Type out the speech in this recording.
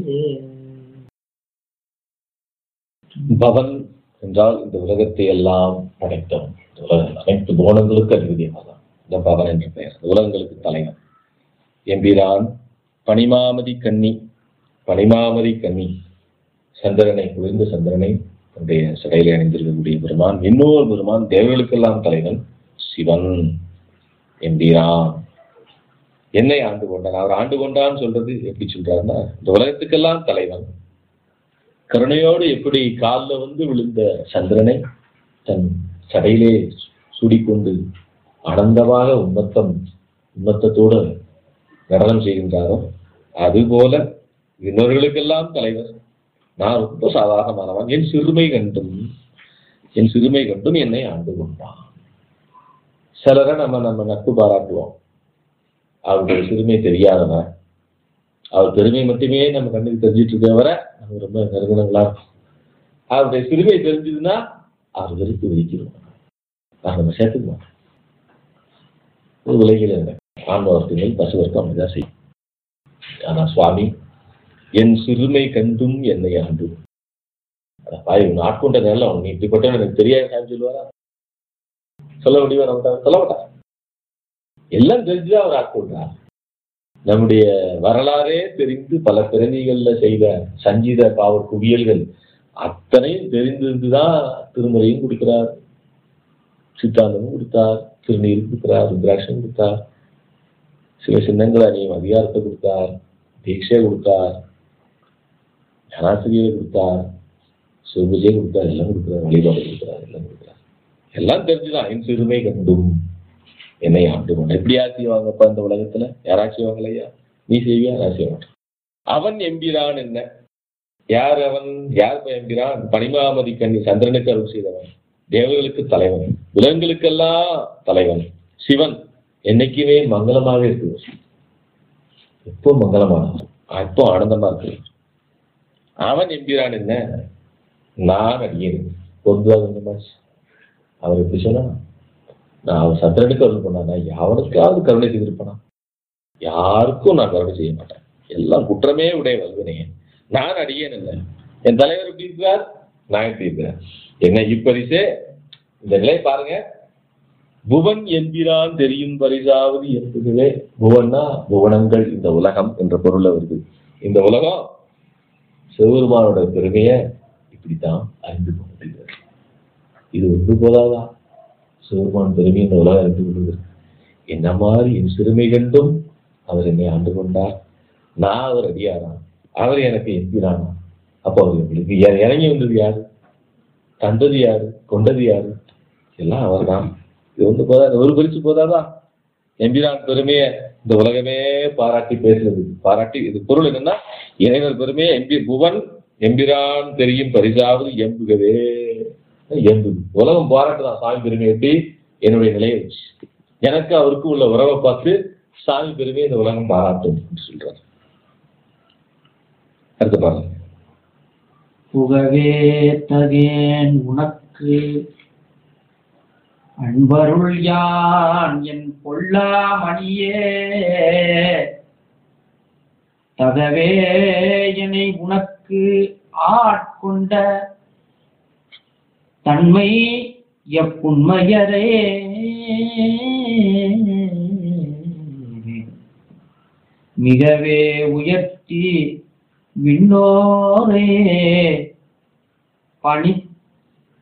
பவன் என்றால் இந்த உலகத்தை எல்லாம் படைத்தவன். அனைத்து புவனங்களுக்கு அதிபதியாக இந்த பவன் என்ற பெயர். உலகங்களுக்கு தலைவன் எம்பிரான். பனிமாமதி கன்னி, பனிமாமதி கன்னி சந்திரனை, குளிர்ந்த சந்திரனை தன்னுடைய சிறையில அணிந்திருக்கக்கூடிய பெருமான். இன்னொரு பெருமான் தேவர்களுக்கெல்லாம் தலைவன் சிவன் எம்பிரான். என்னை ஆண்டு கொண்டான். அவர் ஆண்டு கொண்டான்னு சொல்றது எப்படி சொல்றாருன்னா, இந்த உலகத்துக்கெல்லாம் தலைவன் கருணையோடு எப்படி காலில் வந்து விழுந்த சந்திரனை தன் சடையிலே சூடிக்கொண்டு ஆனந்தமாக உம்மத்தத்தோடு நடனம் செய்கின்றாரோ அதுபோல இன்னொருகளுக்கெல்லாம் தலைவர். நான் ரொம்ப சாதாரணமானவன். என் சிறுமை கண்டும் என்னை ஆண்டு கொண்டான். சிலரை நம்ம நட்பு பாராட்டுவோம். அவருடைய சிறுமை தெரியாதவன், அவர் பெருமை மட்டுமே நம்ம கண்ணுக்கு தெரிஞ்சிட்டு இருக்கவரை நம்ம ரொம்ப நெருங்கினங்களா இருக்கும். அவருடைய சிறுமை தெரிஞ்சதுன்னா அவர் வெறுத்து வைக்கிறோம். நம்ம சேர்த்துக்க மாட்டோம். ஒரு உலகில் ஆன்மவர்த்தங்கள் பசுவர்க்கம் அப்படிதான் செய்யும். ஆனா சுவாமி என் சிறுமை கண்டும் என்னை ஆண்டு ஆட்கொண்ட நேரம் அவங்க இப்படிப்பட்ட எனக்கு தெரியாது சாமி சொல்லுவாரா? சொல்ல முடியுமா? நம்ம சொல்ல மாட்டார். எல்லாம் தெரிஞ்சுதான் அவர் ஆட்கொண்டார். நம்முடைய வரலாறே தெரிந்து பல பிறவிகள்ல செய்த சஞ்சீத பாவ குவியல்கள் அத்தனையும் தெரிந்திருந்துதான் திருமுறையும் கொடுக்கிறார், சித்தாந்தமும் கொடுத்தார், திருநீர் கொடுக்கிறார், ருத்ராட்சம் கொடுத்தார், சில சின்னங்கள் அணியும் அதிகாரத்தை கொடுத்தார், தீட்சை கொடுத்தார், ஞானாசிரியரை கொடுத்தார், சிவபூஜையை கொடுத்தார், எல்லாம் கொடுக்கிறார், வழிபாடு கொடுக்கிறார், எல்லாம் கொடுக்கிறார். எல்லாம் தெரிஞ்சுதான் என் சிறுமை கண்டும் என்னை ஆண்டு கொண்ட. எப்படியா செய்வாங்கப்பா இந்த உலகத்துல? யாராச்சும் செய்வாங்களையா? நீ செய்வியா? நான் செய்ய மாட்டேன். அவன் எம்பிரான். என்ன யார் அவன்? யார் எம்பிரான்? பனிமாமதி கண்ணி சந்திரனுக்கு அருள் செய்தவன், தேவர்களுக்கு தலைவன், விலங்குகளுக்கெல்லாம் தலைவன் சிவன். என்னைக்குமே மங்களமாக இருக்கு. எப்போ மங்களமானவன், எப்போ ஆனந்தமா இருக்கு. அவன் எம்பிரான். என்ன நான் அடியேன் பொதுவாக அவர் எப்படி சொன்னா, நான் அவன் சந்திரனுக்கு அருள் பண்ணானா யாருக்காவது கருணை செய்திருப்பானா? யாருக்கும் நான் கருணை செய்ய மாட்டேன். எல்லாம் குற்றமே உடைய வல்வினே. நான் அடியேன். இல்லை என் தலைவர் எப்படி இருக்கிறார், நான் எப்படி இருக்கிறேன். என்ன இப்பரிசே இந்த நிலை பாருங்க. புவன் என்கிறான் தெரியும் பரிசாவது என்பதுவே. புவன்னா புவனங்கள், இந்த உலகம் என்ற பொருள் வருது. இந்த உலகம் சிவபெருமானோட பெருமையை இப்படித்தான் அறிந்து கொண்டிருக்கிறது. இது ஒன்று போதாதான் சிவபெருமான் பெருமை இந்த உலகம் அறிந்து கொண்டிருக்கிறது. என்ன மாதிரி என் சிறுமை கண்டும் அவர் என்னை ஆண்டு கொண்டார். நான் அவர் அடியாரான், அவர் எனக்கு எம்பிரானா. அப்போ அவர் எங்களுக்கு இறங்கி வந்தது யாரு, தந்தது யாரு, கொண்டது யாரு? எல்லாம் அவர் தான். இது ஒன்று போதாது, ஒரு பரிசு போதாதான்? எம்பிரான் பெருமையை இந்த உலகமே பாராட்டி பேசுறது. பாராட்டி இது பொருள் என்னன்னா, இறைவர் பெருமையை புவன் எம்பிரான் தெரியும் பரிசாவது எம்புகவே. எம்பு உலகம் பாராட்டுதான் சாமி பெருமை. எப்படி என்னுடைய நிலையை வச்சு எனக்கு அவருக்கு உள்ள உறவை பார்த்து சாமி பெருமையை இந்த உலகம் பாராட்டும் சொல்றாரு. அடுத்த பாருங்க. புகவே தகேன் உனக்கு அன்பருள் யான் என் பொல்லாமணியே, தகவே என்னை உனக்கு ஆட்கொண்ட தன்மை எப்புண்மையரே. மிகவே உயர்த்தி விண்ணோரே பணித்த